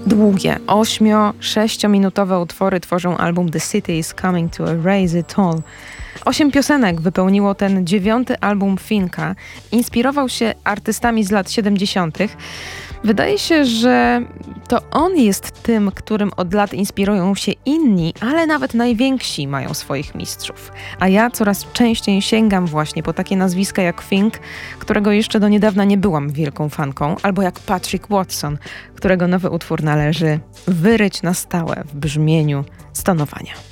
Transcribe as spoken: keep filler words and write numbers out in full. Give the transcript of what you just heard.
Długie, ośmio, sześciominutowe utwory tworzą album The City is Coming to Erase It All. Osiem piosenek wypełniło ten dziewiąty album Finka. Inspirował się artystami z lat siedemdziesiątych. Wydaje się, że to on jest tym, którym od lat inspirują się inni, ale nawet najwięksi mają swoich mistrzów. A ja coraz częściej sięgam właśnie po takie nazwiska jak Fink, którego jeszcze do niedawna nie byłam wielką fanką, albo jak Patrick Watson, którego nowy utwór należy wyryć na stałe w brzmieniu stonowania.